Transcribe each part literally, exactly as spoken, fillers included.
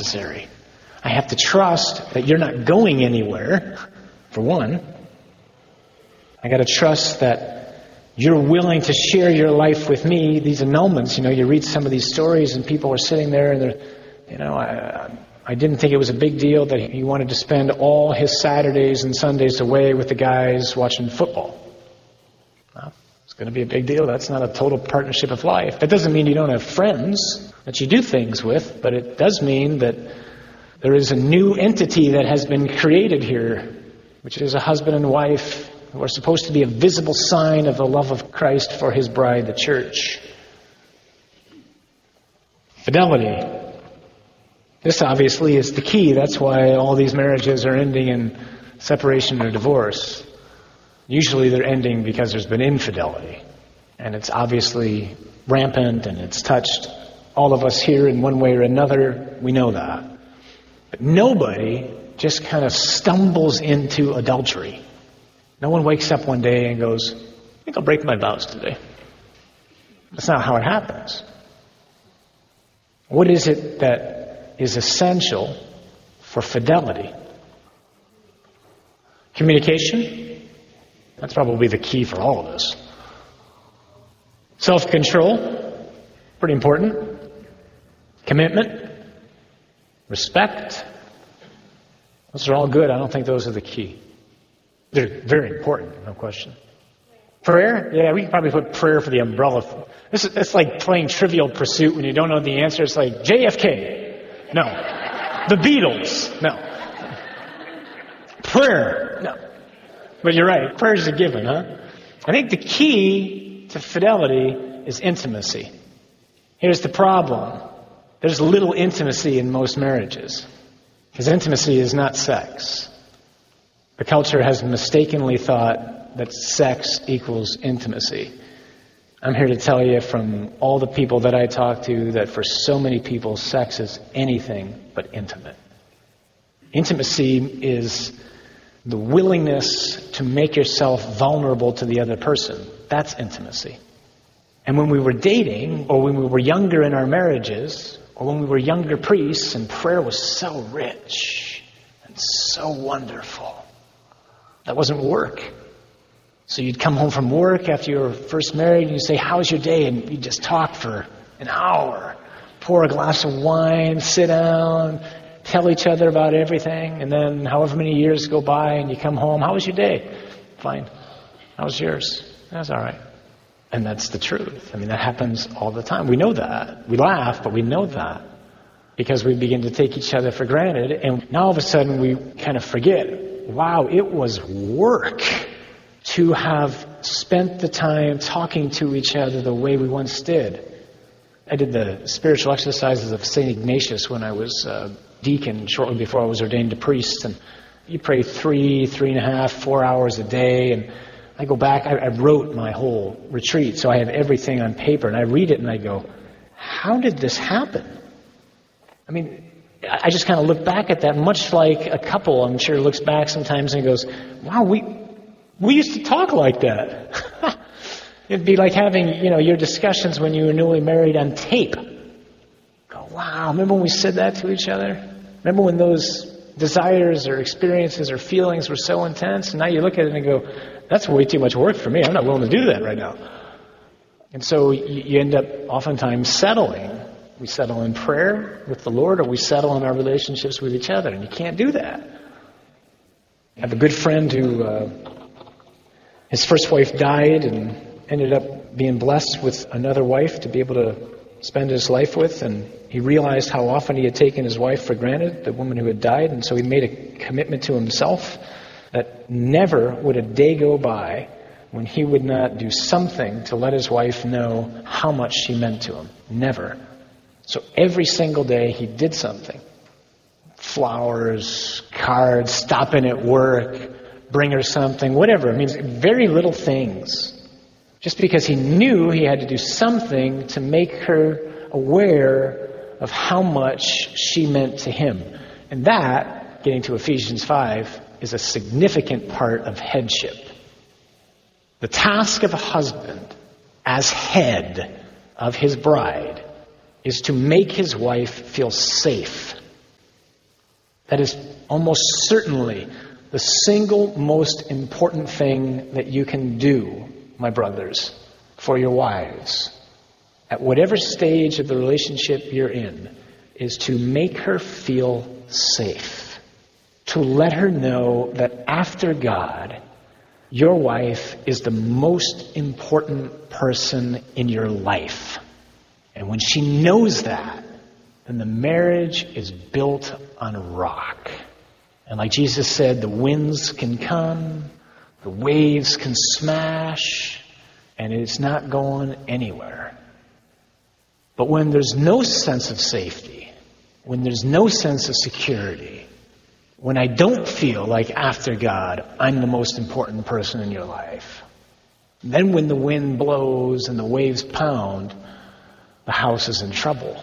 necessary. I have to trust that you're not going anywhere, for one. I got to trust that you're willing to share your life with me. These annulments, you know, you read some of these stories and people are sitting there and they're, you know, I, I didn't think it was a big deal that he wanted to spend all his Saturdays and Sundays away with the guys watching football. Well, it's going to be a big deal. That's not a total partnership of life. That doesn't mean you don't have friends that you do things with, but it does mean that there is a new entity that has been created here, which is a husband and wife who are supposed to be a visible sign of the love of Christ for his bride, the church. Fidelity. This obviously is the key. That's why all these marriages are ending in separation or divorce. Usually they're ending because there's been infidelity. And it's obviously rampant and it's touched all of us here in one way or another. We know that. But nobody just kind of stumbles into adultery. No one wakes up one day and goes, I think I'll break my vows today. That's not how it happens. What is it that is essential for fidelity? Communication. That's probably the key for all of us. Self-control. Pretty important. Commitment. Respect. Those are all good. I don't think those are the key. They're very important, no question. Prayer? Yeah, we can probably put prayer for the umbrella. This is, it's like playing Trivial Pursuit when you don't know the answer. It's like J F K. No. The Beatles. No. Prayer. No. But you're right. Prayer is a given, huh? I think the key to fidelity is intimacy. Here's the problem. There's little intimacy in most marriages. Because intimacy is not sex. The culture has mistakenly thought that sex equals intimacy. I'm here to tell you from all the people that I talk to that for so many people, sex is anything but intimate. Intimacy is the willingness to make yourself vulnerable to the other person. That's intimacy. And when we were dating, or when we were younger in our marriages, or when we were younger priests, and prayer was so rich and so wonderful, that wasn't work. So you'd come home from work after you were first married and you'd say, how's your day? And you'd just talk for an hour, pour a glass of wine, sit down, tell each other about everything. And then however many years go by and you come home, how was your day? Fine. How was yours? That's all right. And that's the truth. I mean, that happens all the time. We know that. We laugh, but we know that. Because we begin to take each other for granted. And now all of a sudden we kind of forget, wow, it was work to have spent the time talking to each other the way we once did. I did the spiritual exercises of Saint Ignatius when I was a deacon shortly before I was ordained a priest. And you pray three, three and a half, four hours a day. And I go back, I, I wrote my whole retreat, so I have everything on paper. And I read it and I go, how did this happen? I mean, I just kind of look back at that, much like a couple, I'm sure, looks back sometimes and goes, wow, we we used to talk like that. It'd be like having, you know, your discussions when you were newly married on tape. Go, wow, remember when we said that to each other? Remember when those desires or experiences or feelings were so intense? And now you look at it and go, that's way too much work for me. I'm not willing to do that right now. And so you, you end up oftentimes settling. We settle in prayer with the Lord, or we settle in our relationships with each other. And you can't do that. I have a good friend who, uh, his first wife died and ended up being blessed with another wife to be able to spend his life with. And he realized how often he had taken his wife for granted, the woman who had died. And so he made a commitment to himself that never would a day go by when he would not do something to let his wife know how much she meant to him. Never. So every single day he did something. Flowers, cards, stop in at work, bring her something, whatever. It means very little things. Just because he knew he had to do something to make her aware of how much she meant to him. And that, getting to Ephesians five, is a significant part of headship. The task of a husband as head of his bride is to make his wife feel safe That is almost certainly the single most important thing that you can do, my brothers, for your wives, at whatever stage of the relationship you're in, is to make her feel safe. To let her know that after God, your wife is the most important person in your life. And when she knows that, then the marriage is built on a rock. And like Jesus said, the winds can come, the waves can smash, and it's not going anywhere. But when there's no sense of safety, when there's no sense of security, when I don't feel like after God, I'm the most important person in your life, then when the wind blows and the waves pound, the house is in trouble.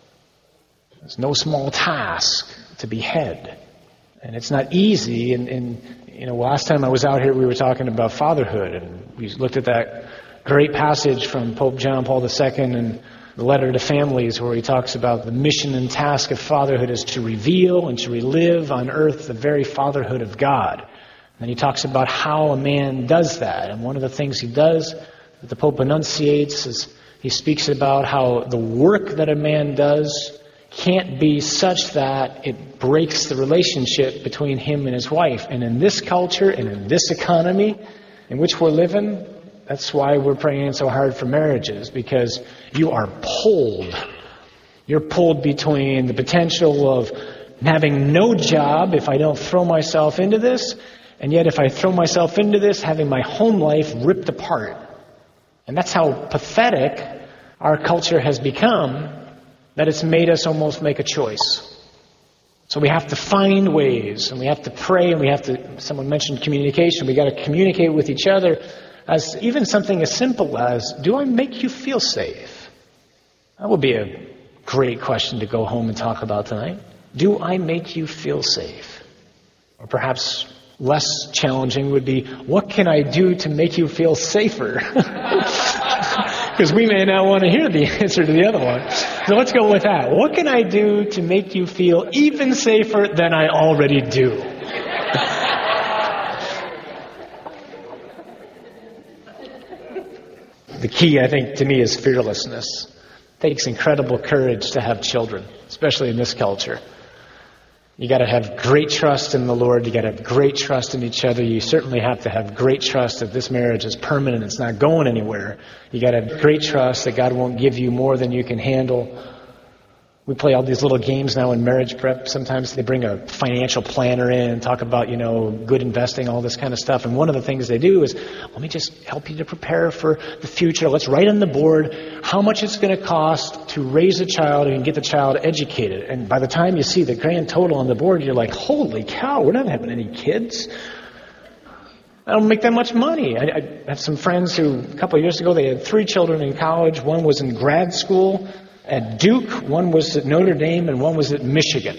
It's no small task to be head. And it's not easy. And, and, you know, last time I was out here, we were talking about fatherhood. And we looked at that great passage from Pope John Paul the Second and the letter to families where he talks about the mission and task of fatherhood is to reveal and to relive on earth the very fatherhood of God. And he talks about how a man does that. And one of the things he does that the Pope enunciates is he speaks about how the work that a man does can't be such that it breaks the relationship between him and his wife. And in this culture and in this economy in which we're living, that's why we're praying so hard for marriages, because you are pulled. You're pulled between the potential of having no job if I don't throw myself into this, and yet if I throw myself into this, having my home life ripped apart. And that's how pathetic our culture has become, that it's made us almost make a choice. So we have to find ways, and we have to pray, and we have to, someone mentioned communication, we got to communicate with each other, as even something as simple as, do I make you feel safe? That would be a great question to go home and talk about tonight. Do I make you feel safe? Or perhaps less challenging would be, what can I do to make you feel safer? Because we may not want to hear the answer to the other one. So let's go with that. What can I do to make you feel even safer than I already do? The key, I think, to me is fearlessness. It takes incredible courage to have children, especially in this culture. You got to have great trust in the Lord. You got to have great trust in each other. You certainly have to have great trust that this marriage is permanent. It's not going anywhere. You got to have great trust that God won't give you more than you can handle. We play all these little games now in marriage prep. Sometimes they bring a financial planner in and talk about, you know, good investing, all this kind of stuff. And one of the things they do is, let me just help you to prepare for the future. Let's write on the board how much it's going to cost to raise a child and get the child educated. And by the time you see the grand total on the board, you're like, holy cow, we're not having any kids. I don't make that much money. I, I have some friends who, a couple of years ago, they had three children in college. One was in grad school at Duke, one was at Notre Dame, and one was at Michigan.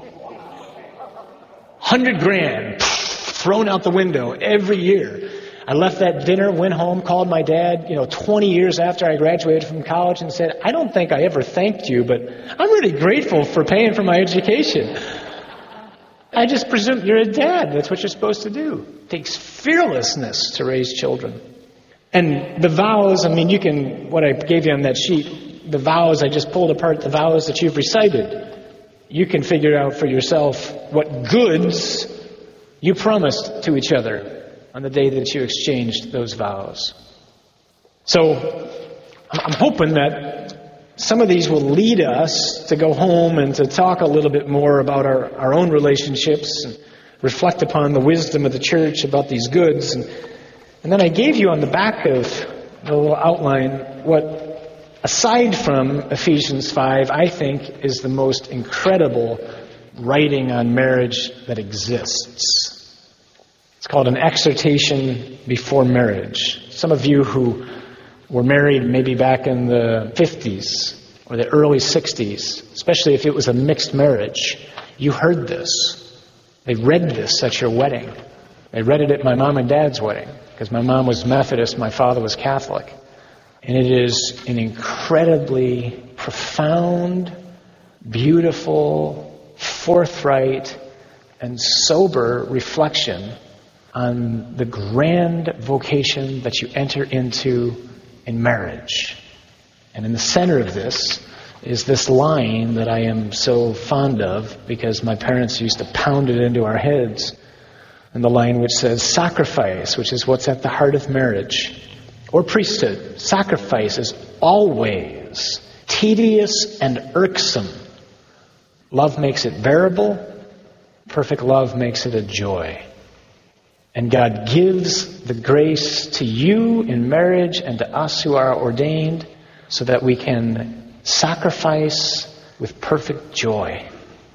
Hundred grand thrown out the window every year. I left that dinner, went home, called my dad, you know, twenty years after I graduated from college and said, I don't think I ever thanked you, but I'm really grateful for paying for my education. I just presume you're a dad. That's what you're supposed to do. It takes fearlessness to raise children. And the vows, I mean, you can, what I gave you on that sheet, the vows, I just pulled apart the vows that you've recited. You can figure out for yourself what goods you promised to each other on the day that you exchanged those vows. So I'm hoping that some of these will lead us to go home and to talk a little bit more about our, our own relationships and reflect upon the wisdom of the church about these goods. And, and then I gave you on the back of the little outline what, aside from Ephesians five, I think is the most incredible writing on marriage that exists. It's called an exhortation before marriage. Some of you who were married maybe back in the fifties or the early sixties, especially if it was a mixed marriage, you heard this. They read this at your wedding. They read it at my mom and dad's wedding because my mom was Methodist, my father was Catholic. And it is an incredibly profound, beautiful, forthright, and sober reflection on the grand vocation that you enter into in marriage. And in the center of this is this line that I am so fond of because my parents used to pound it into our heads. And the line which says, sacrifice, which is what's at the heart of marriage, or priesthood. Sacrifice is always tedious and irksome. Love makes it bearable. Perfect love makes it a joy. And God gives the grace to you in marriage and to us who are ordained so that we can sacrifice with perfect joy.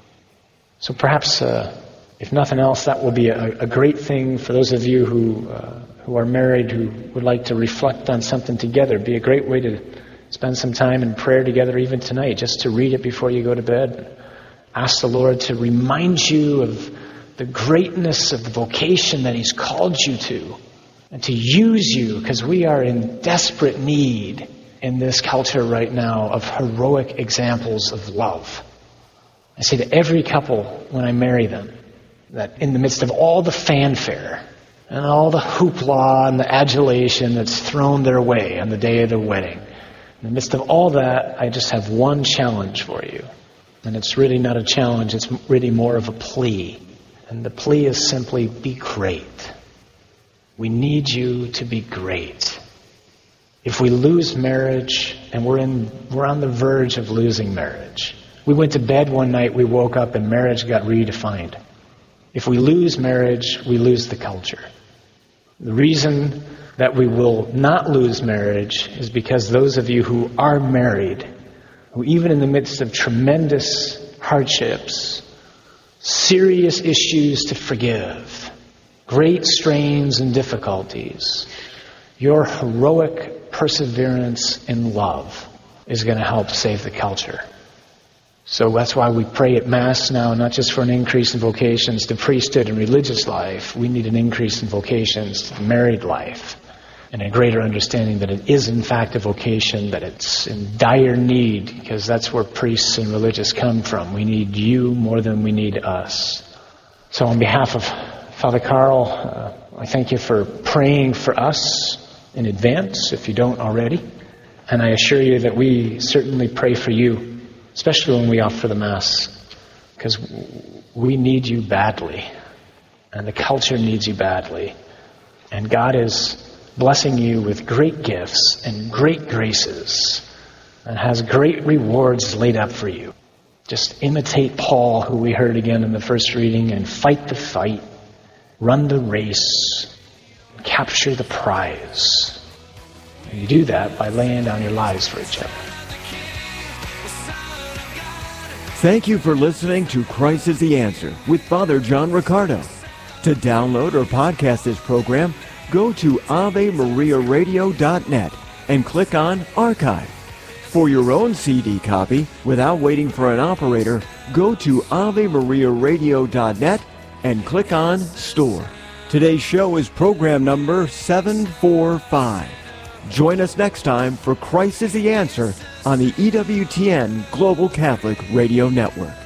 So perhaps, uh, if nothing else, that will be a, a great thing for those of you who uh, who are married, who would like to reflect on something together. It'd be a great way to spend some time in prayer together even tonight, just to read it before you go to bed. Ask the Lord to remind you of the greatness of the vocation that He's called you to, and to use you, because we are in desperate need in this culture right now of heroic examples of love. I say to every couple when I marry them that in the midst of all the fanfare and all the hoopla and the adulation that's thrown their way on the day of the wedding, in the midst of all that, I just have one challenge for you. And it's really not a challenge, it's really more of a plea. And the plea is simply, be great. We need you to be great. If we lose marriage, and we're in, we're on the verge of losing marriage. We went to bed one night, we woke up, and marriage got redefined. If we lose marriage, we lose the culture. The reason that we will not lose marriage is because those of you who are married, who even in the midst of tremendous hardships, serious issues to forgive, great strains and difficulties, your heroic perseverance in love is going to help save the culture. So that's why we pray at Mass now, not just for an increase in vocations to priesthood and religious life. We need an increase in vocations to married life, and a greater understanding that it is in fact a vocation, that it's in dire need, because that's where priests and religious come from. We need you more than we need us. So on behalf of Father Carl, uh, I thank you for praying for us in advance, if you don't already. And I assure you that we certainly pray for you, especially when we offer the Mass, because we need you badly, and the culture needs you badly. And God is blessing you with great gifts and great graces, and has great rewards laid up for you. Just imitate Paul, who we heard again in the first reading, and fight the fight, run the race, capture the prize. And you do that by laying down your lives for each other. Thank you for listening to Christ is the Answer with Father John Riccardo. To download or podcast this program, go to ave maria radio dot net and click on Archive. For your own C D copy, without waiting for an operator, go to ave maria radio dot net and click on Store. Today's show is program number seven forty-five. Join us next time for Christ is the Answer on the E W T N Global Catholic Radio Network.